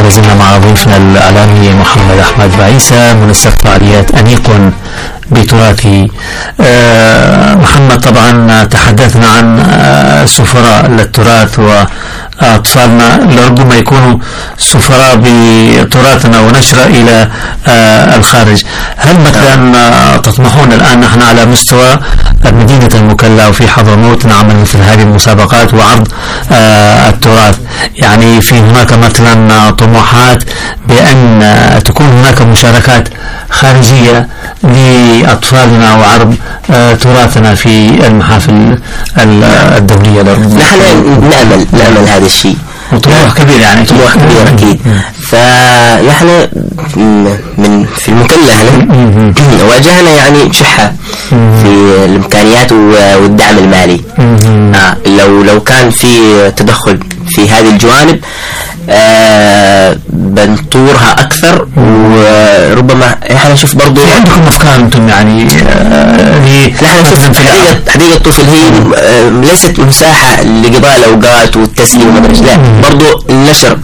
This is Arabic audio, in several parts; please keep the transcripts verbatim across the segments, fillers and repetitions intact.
لازلنا مع ضيفنا الإعلامي محمد أحمد بعيسى منسق فعاليات أنيق بتراثي. آه محمد، طبعا تحدثنا عن آه سفراء للتراث وأطفالنا لربما يكونوا سفراء بتراثنا ونشره إلى آه الخارج. هل مثلا آه تطمحون الآن نحن على مستوى مدينة المكلا وفي حضرموت نعمل مثل هذه المسابقات وعرض آه التراث؟ يعني في هناك مثلا طموحات بأن آه تكون هناك مشاركات خارجية لأطفالنا وعرض آه تراثنا في المحافل الدولية؟ نحن نأمل نأمل هذا الشيء، وطموح كبير، يعني طموح كبير أكيد. فنحن من في المكلا واجهنا يعني شحة في الإمكانيات والدعم المالي. آه لو لو كان في تدخل في هذه الجوانب آه بنطورها أكثر، وربما احنا نشوف برضو عندكم أفكار أنتم يعني آه نحن نشوف حديقة حديقة الطفل هي آه ليست مساحة لقضاء الأوقات والتسلية ومدرسة، لا برضو النشر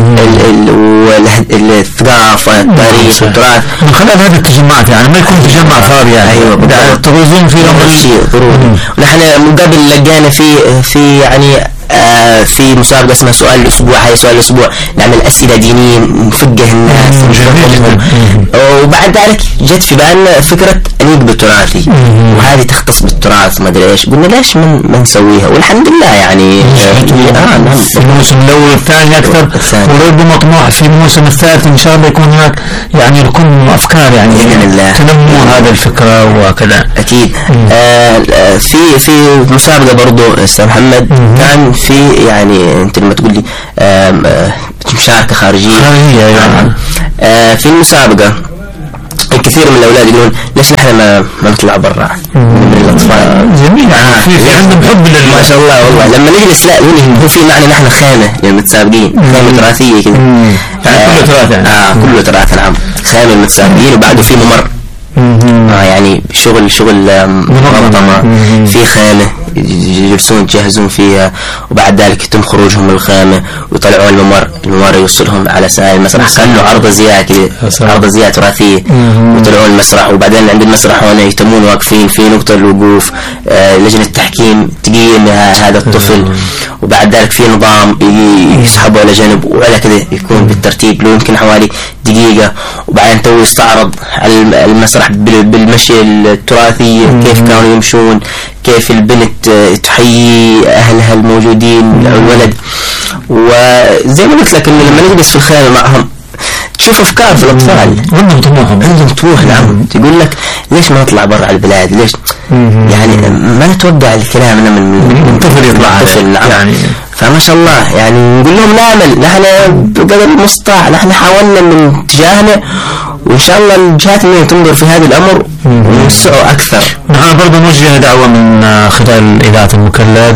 الثقافة التاريخ والتراث من خلال هذه التجمعات، يعني ما يكون تجمع فاضي يعني. أيوة تغوزون في يوم الشيء ضروري. نحن من قبل لقينا في في يعني آه في مسابقة اسمها سؤال الأسبوع. هاي سؤال الأسبوع نعمل أسئلة دينية نفقه الناس، وبعد ذلك جت في بالنا فكرة أنيق بالتراثي، وهذه تختص بالتراث ما أدري إيش. قلنا ليش من ما نسويها؟ والحمد لله يعني آه نعم في الموسم الأول والثاني أكثر، وربما طموح في الموسم الثالث إن شاء الله يكون هناك يعني لكم أفكار يعني تنمو هذا الفكرة وكذا. أكيد. آه في في مسابقة برضو أستاذ محمد كان في يعني أنت لما تقول لي مشاركة خارجية خارجية يعني آه في المسابقة الكثير من الأولاد يقولون ليش نحن ما ما نطلع برا من الأطفال. جميل يعني آه في, في عندهم حب لل ما شاء الله والله. لما نجلس لا هو في معنى نحن خيمة للمتسابقين، خيمة تراثية كذا يعني كله تراث يعني آه كله تراث نعم، خيمة للمتسابقين وبعده في ممر آه يعني شغل شغل منظمة في خيمة يجلسون يجهزون فيها، وبعد ذلك يتم خروجهم من الخيمة ويطلعون الممر، الممر يوصلهم على سائل المسرح كأنه عرض زياء كذا، عرض زياء تراثية، ويطلعون المسرح. وبعدين عند المسرح هنا يتمون واقفين في نقطة الوقوف، آه لجنة التحكيم تقيم هذا الطفل، وبعد ذلك في نظام يسحبه إلى جنب وعلى كذا يكون بالترتيب له يمكن حوالي دقيقة، وبعدين تو يستعرض على المسرح بالمشي التراثي كيف كانوا يمشون، كيف البنت تحيي أهلها الموجودين الولد. وزي ما قلت لك إنه لما نجلس في الخيمة معهم تشوف أفكار في الأطفال، عندهم طموح عندهم طموح نعم. تقول لك ليش ما نطلع برا البلاد؟ ليش يعني ما نتوقع الكلام من من طفل يطلع طفل نعم يعني. فما شاء الله يعني نقول لهم نعمل نحن بقدر المستطاع، نحن حاولنا من تجاهنا، وإن شاء الله الجهات اللي تنظر في هذا الأمر ونوسعه أكثر. نحن برضو نوجه دعوة من خلال إذاعة المكلا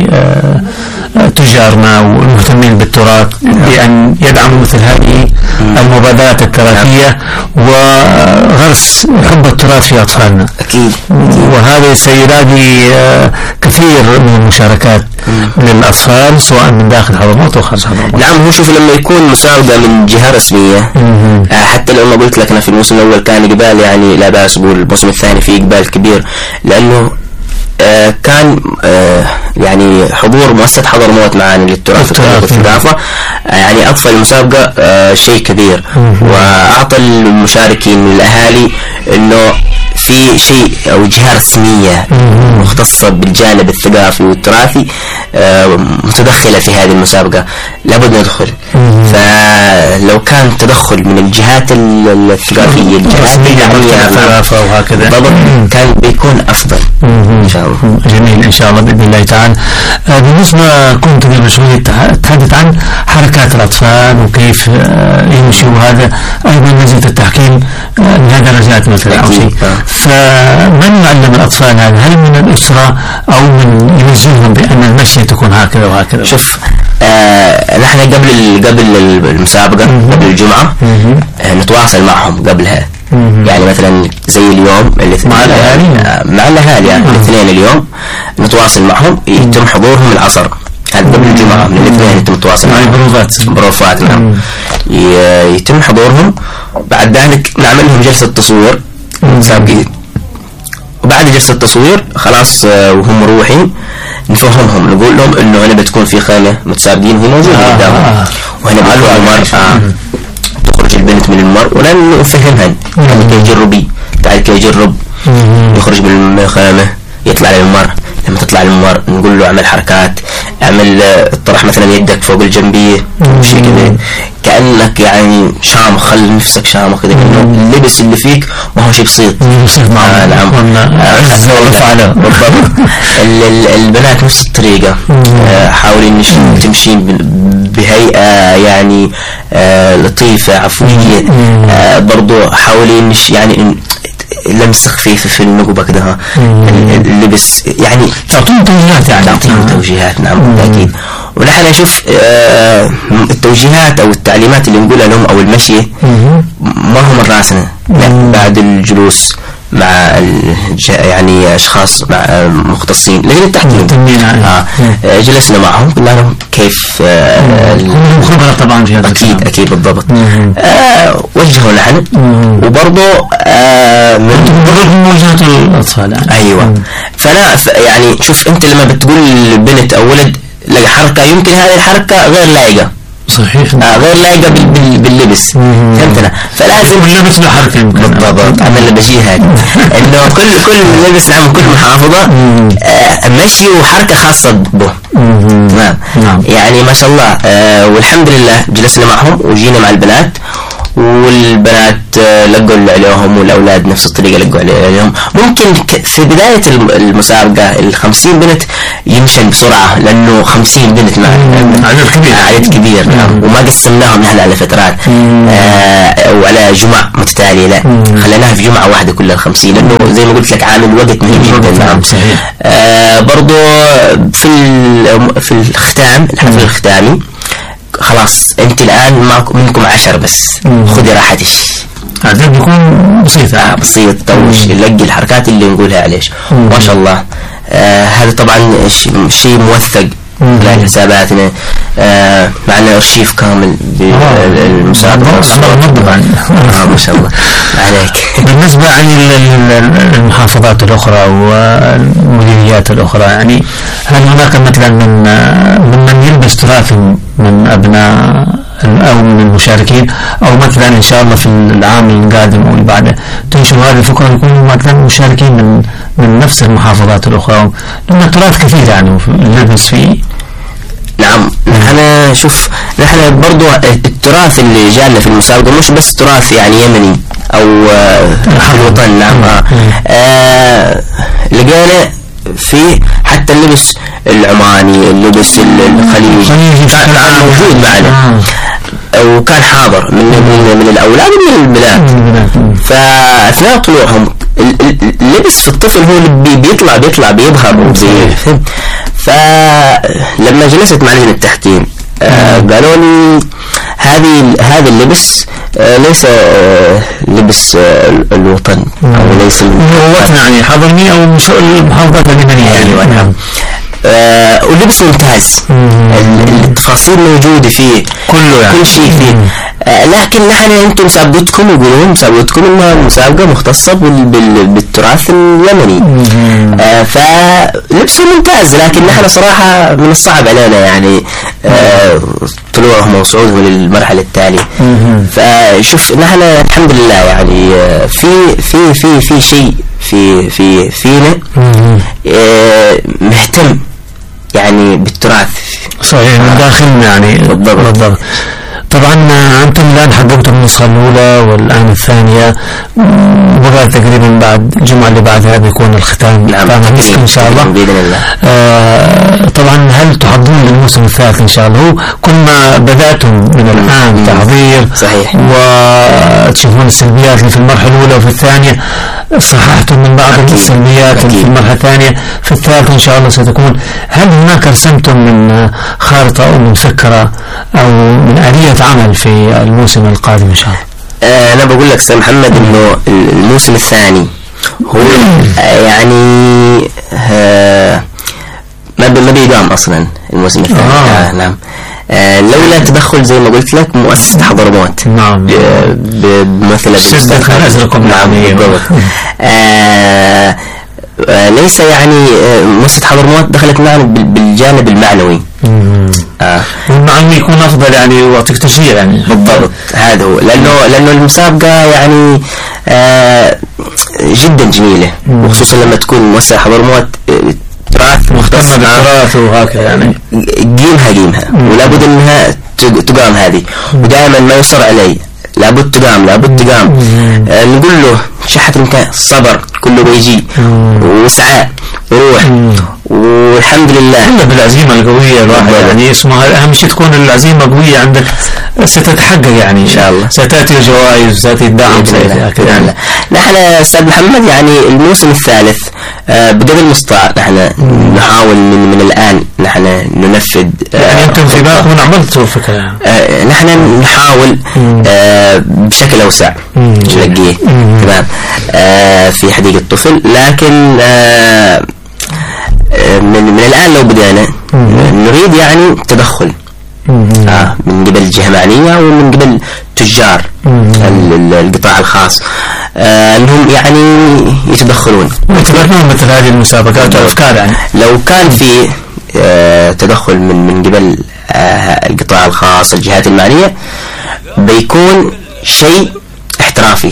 لتجارنا والمهتمين بالتراث بأن يدعموا مثل هذه المبادرات التراثية وغرس حب التراث في أطفالنا. أكيد. وهذا سيلاقي كثير من المشاركات للأطفال سواء من داخل حضرموت أو خارج حضرموت. نعم هو شوف لما يكون مسابقة من جهة رسمية حتى لو ما قلت لك أنا في الموسم الأول كان إقبال يعني لا بأس، والموسم الثاني فيه إقبال كبير لأنه آه كان آه يعني حضور مؤسسة حضرموت معنا للتراث والثقافة آه يعني أضفى المسابقة آه شيء كبير، وأعطى المشاركين من الأهالي إنه في شيء أو جهة رسمية مختصة بالجانب الثقافي والتراثي آه متدخلة في هذه المسابقة لابد ندخل. فلو كان تدخل من الجهات الثقافية الثقافة وهكذا كان بيكون أفضل إن شاء الله. جميل إن شاء الله بإذن الله تعالى. آه بالنسبة كنت قبل شوية تحدث عن حركات الأطفال وكيف يمشوا، وهذا أيضا لجنة التحكيم لها درجات مثلا أو شيء. فمن يعلم الأطفال هذا؟ هل من الأسرة أو من يوجههم بأن المشي تكون هكذا وهكذا؟ شوف آه نحن قبل قبل المسابقة قبل الجمعة آه نتواصل معهم قبلها، يعني مثلا زي اليوم مع الأهالي مع الأهالي يعني الاثنين اليوم نتواصل معهم، يتم حضورهم العصر هذا قبل الجمعة من الاثنين أنت متواصل معي بروفات بروفات نعم. يتم حضورهم. بعد ذلك نعمل لهم جلسة تصوير متسابقين، وبعد جلسة التصوير خلاص وهم مروحين نفهمهم، نقول لهم انه هنا بتكون في خانة متسابقين وهي موجودة قدامهم آه. وهنا بتكون المر آه. تخرج البنت من المر ولن نفهمها يعني كي يجربي تعال كي يجرب يخرج من الخامة يطلع للمر. لما تطلع للمر نقول له اعمل حركات، اعمل اطرح مثلا يدك فوق الجنبية شيء كذا كأنك يعني شامخ، خلي نفسك شامخ كذا كأنه اللبس اللي فيك ما هو شيء بسيط بسيط معه. نعم بالضبط. البنات نفس الطريقة حاولي انك تمشين بهيئة يعني لطيفة عفوية، برضو حاولي انك يعني لمس خفيف في النقبة كده اللبس يعني تعطيهم توجيهات يعني تعطيهم توجيهات نعم بالتأكيد. ونحن نشوف آه التوجيهات أو التعليمات اللي نقولها لهم أو المشي ما هو من راسنا، بعد الجلوس مع يعني أشخاص مع مختصين لكن التحكيم آه جلسنا معهم قلنا لهم كيف آه خبرة طبعا في هذا أكيد أكيد بالضبط آه وجهوا نحن وبرضو آه من وجهات الأطفال يعني. أيوة فلا يعني شوف أنت لما بتقول بنت أو ولد لقى حركة يمكن هذه الحركة غير لايقة صحيح آه غير لايقة باللبس فهمتنا، فلازم اللبس له حركة بالضبط. أنا اللي بجيها إنه كل كل لبس نعم كل محافظة آه مشي وحركة خاصة به تمام نعم. يعني ما شاء الله آه والحمد لله جلسنا معهم وجينا مع البنات والبنات لقوا اللي عليهم والأولاد نفس الطريقة لقوا عليهم. ممكن في بداية المسابقة الخمسين بنت يمشن بسرعة لأنه خمسين بنت مع عدد كبير عدد كبير نعم. وما قسمناهم نحن على فترات آه وعلى جمع متتالية لا خليناها في جمعة واحدة كل الخمسين لأنه زي ما قلت لك عامل وقت مهم جدا نعم صحيح. آه برضو في في الختام الحفل الختامي خلاص انت الان منكم عشر بس خذي راحتك عدد بيكون بسيط آه بسيط توش نلقي الحركات اللي نقولها عليش ما شاء الله آه هذا طبعا شيء موثق خلال حساباتنا آه معنا ارشيف كامل بالمسابقة آه ما شاء الله عليك. بالنسبة للمحافظات الأخرى والمديريات الأخرى يعني هل هناك مثلا من من يلبس تراث من أبناء أو من المشاركين أو مثلا إن شاء الله في العام القادم أو اللي بعده تنشر هذه الفكرة يكونوا مثلا مشاركين من من نفس المحافظات الأخرى لأن التراث كثير يعني اللبس فيه نعم. نحن شوف نحن برضو التراث اللي جانا في المسابقة مش بس تراث يعني يمني أو في الوطن نعم آه لقينا في حتى اللبس العماني اللبس الخليجي كان موجود معنا وكان حاضر من من, من الأولاد ومن البنات. فأثناء طلوعهم اللبس في الطفل هو اللي بيطلع بيطلع بيظهر فلما جلست مع لجنة التحكيم آه قالوا لي هذه هذا اللبس آه ليس آه لبس آه الوطن أو ليس الوطن يعني حضرمي أو مش المحافظات اليمنية أيوة نعم آه واللبس ممتاز التفاصيل موجودة فيه كله يعني كل شيء فيه آه لكن نحن أنتم مسابقتكم يقولون مسابقتكم إنها مسابقة مختصة بالتراث اليمني آه فلبسه ممتاز لكن نحن صراحة من الصعب علينا يعني آه طلوعهم وصعودهم للمرحلة التالية. فشوف نحن الحمد لله يعني آه في في في في شيء في في فينا آه مهتم يعني بالتراث صحيح من داخلنا يعني بالضبط بالضبط. طبعا أنتم الآن حققتم النسخة الأولى والآن الثانية وبقى تقريبا بعد الجمعة اللي بعدها بيكون الختام نعم إن شاء الله بإذن الله. آه طبعا هل تحضرون للموسم الثالث إن شاء الله؟ هو كل ما بدأتم من الآن تحضير صحيح وتشوفون السلبيات اللي في المرحلة الأولى وفي الثانية صححتم من بعض أكيد. السلبيات أكيد. في المرحلة الثانية في الثالث إن شاء الله ستكون. هل هناك رسمتم من خارطة أو من فكرة أو من آلية عمل في الموسم القادم إن شاء الله؟ آه أنا بقول لك سيد محمد إنه الموسم الثاني هو آه يعني آه ما ما بيدام اصلا الموسم الثاني. آه. نعم. آه لولا تدخل زي ما قلت لك مؤسسة حضرموت. نعم. بمثل شدت خنازلكم. نعم بالضبط. آه آه ليس يعني آه مؤسسة حضرموت دخلت معنا بالجانب المعنوي. آه. والمعنوي يكون افضل يعني ويعطيك تشجيع يعني. بالضبط هذا هو، لانه لانه المسابقة يعني آه جدا جميلة، وخصوصا لما تكون مؤسسة حضرموت تراث مهتمة بالتراث وهكذا يعني قيمها قيمها ولابد انها تقام هذه، ودائما ما يصر علي لابد تقام لابد تقام. آه نقول له شحة المكان صبر كله بيجي وسعاء وروح، والحمد لله كله بالعزيمة القوية الواحد يعني اسمها أهم شيء تكون العزيمة قوية عندك ستتحقق يعني إن شاء الله، ستأتي الجوائز وستأتي الدعم يعني. نحن أستاذ محمد يعني الموسم الثالث آه بقدر المستطاع نحن نحاول من, من الآن نحن ننفذ آه يعني أنتم في بالكم عملتوا فكرة آه نحن نحاول آه بشكل أوسع نلاقيه تمام آه في حديقة الطفل، لكن آه من من الآن لو بدأنا نريد يعني تدخل آه من قبل الجهة المعنية ومن قبل تجار القطاع الخاص آه انهم يعني يتدخلون. يتبنون مثل هذه المسابقات والافكار يعني. لو كان في آه تدخل من من قبل آه القطاع الخاص الجهات المعنية بيكون شيء احترافي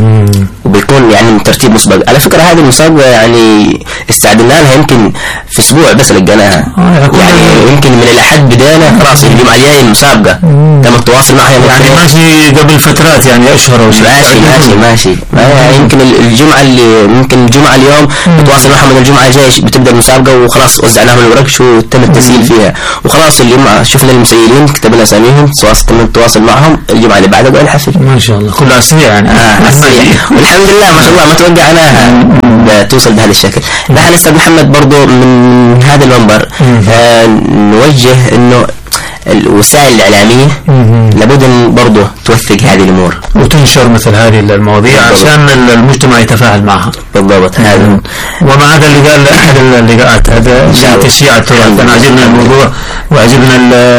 وبيكون يعني من ترتيب مسبق. على فكرة هذه المسابقة يعني استعدنا لها يمكن في اسبوع بس لقيناها يعني يمكن من الاحد بدانا خلاص الجمعة الجاية المسابقة تم التواصل معها يعني ماشي قبل فترات يعني اشهر ماشي ماشي ماشي ماشي يمكن الجمعة اللي ممكن الجمعة اليوم نتواصل معها من الجمعة الجاية بتبدأ المسابقة وخلاص وزعناهم الورق وتم التسجيل فيها وخلاص اليوم شفنا المسجلين كتبنا اساميهم تم التواصل معهم الجمعة اللي بعدها بقى الحفل. ما شاء الله كلها سريع يعني. آه والحمد لله ما شاء الله ما توقعناها توصل بهذا الشكل. نحن أستاذ محمد برضو من هذا المنبر آه نوجه انه الوسائل الإعلامية لابد ان برضو توثق هذه الأمور وتنشر مثل هذه المواضيع عشان المجتمع يتفاعل معها. بالضبط هذا. ومع هذا اللي قال أحد اللقاءات هذا تشييع التراث، أنا عجبنا الموضوع وعجبنا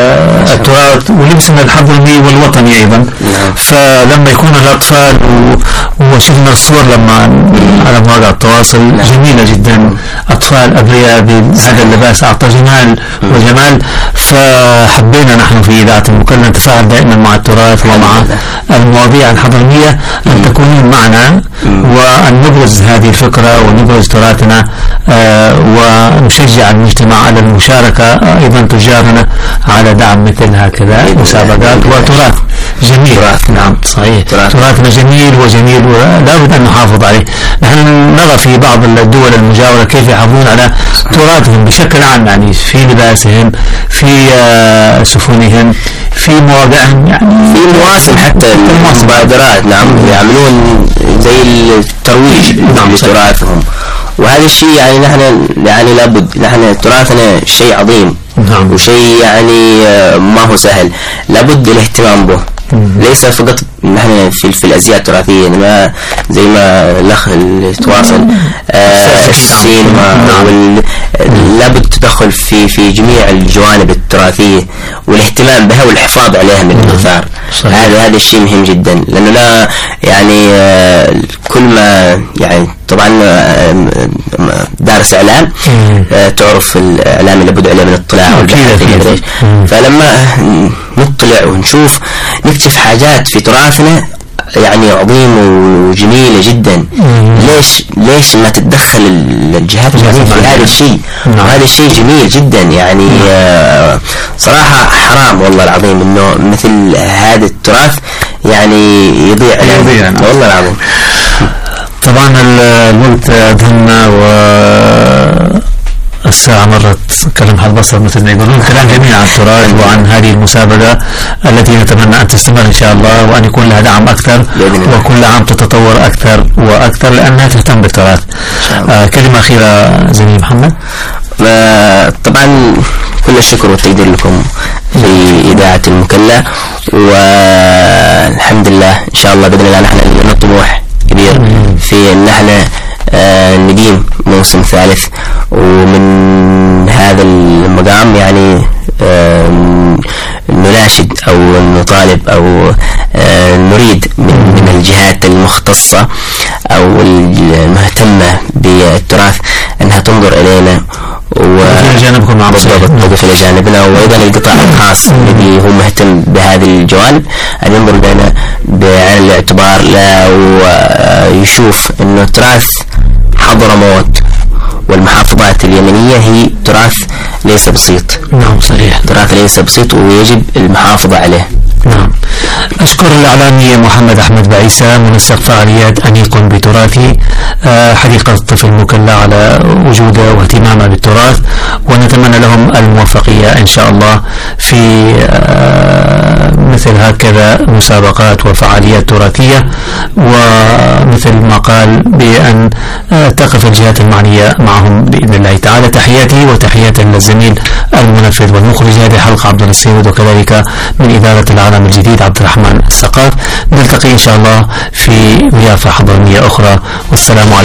التراث ولبسنا الحضرمي والوطني أيضا. فلما يكون الأطفال وشفنا الصور لما على مواقع التواصل جميلة جدا، أطفال أبرياء بهذا اللباس أعطى جمال وجمال، فحبينا نحن في إذاعة المكلا نتفاعل دائما مع التراث ومع المواضيع الحضرمية أن تكونوا معنا وأن نبرز هذه الفكرة ونبرز تراثنا آه ونشجع المجتمع على المشاركة، أيضا تجارنا على دعم مثل هكذا مسابقات وتراث جميل. تراث نعم صحيح تراثنا جميل وجميل ولا بد أن نحافظ عليه. نحن نرى في بعض الدول المجاورة كيف يحافظون على تراثهم بشكل عام يعني في لباسهم في آه سفنهم في مواضعهم يعني في مواسم حتى المبادرات نعم يعملون زي الترويج لتراثهم وهذا الشيء يعني نحن يعني لابد نحن تراثنا شيء عظيم نعم. وشيء يعني ما هو سهل لابد الاهتمام به ليس فقط نحن في في الازياء التراثيه ما زي ما الاخ اللي تواصل آه السينما نعم. لابد تدخل في في جميع الجوانب التراثيه والاهتمام بها والحفاظ عليها من الاثار. هذا هذا الشيء مهم جدا لانه لا يعني آه كل ما يعني طبعا دارس اعلام آه تعرف الاعلام لابد عليه من الاطلاع والبحث فلما نطلع ونشوف نكتشف حاجات في تراثنا يعني عظيم وجميلة جدا. ليش ليش ما تتدخل الجهات المعنية في هذا الشيء؟ وهذا الشيء جميل جدا يعني آه صراحة حرام والله العظيم انه مثل هذا التراث يعني يضيع والله العظيم. طبعا الوقت أدهمنا و الساعة مرت كلمح البصر مثل ما يقولون. كلام جميل عن التراث وعن هذه المسابقة التي نتمنى أن تستمر إن شاء الله وأن يكون لها دعم أكثر وكل عام تتطور أكثر وأكثر لأنها تهتم بالتراث. آه كلمة أخيرة زميل محمد. طبعا كل الشكر والتقدير لكم في إذاعة المكلا والحمد لله إن شاء الله بإذن الله نحن لنا طموح كبير في أن نحن آه نديم موسم ثالث ومن هذا نطالب أو نريد من من الجهات المختصة أو المهتمة بالتراث أنها تنظر إلينا وفي جانبكم مع بالضبط إلى جانبنا، وأيضا القطاع الخاص الذي هو مهتم بهذه الجوانب أن ينظر إلينا بعين الاعتبار لا، ويشوف أنه التراث حضرموت والمحافظات اليمنية هي تراث ليس بسيط. نعم صحيح، تراث ليس بسيط ويجب المحافظة عليه. نعم. أشكر الإعلامي محمد أحمد بعيسى منسق فعاليات أنيق بتراثي حديقة الطفل مكلا على وجوده واهتمامه بالتراث، ونتمنى لهم الموفقية إن شاء الله في مثل هكذا مسابقات وفعاليات تراثية، ومثل ما قال بأن تقف الجهات المعنية معهم بإذن الله تعالى. تحياتي وتحيات للزميل المنفذ والمخرج هذه الحلقة عبد السيد، وكذلك من إدارة العالم الجديد عبد الرحمن السقاف. نلتقي إن شاء الله في ضيافة حضارية أخرى، والسلام عليكم.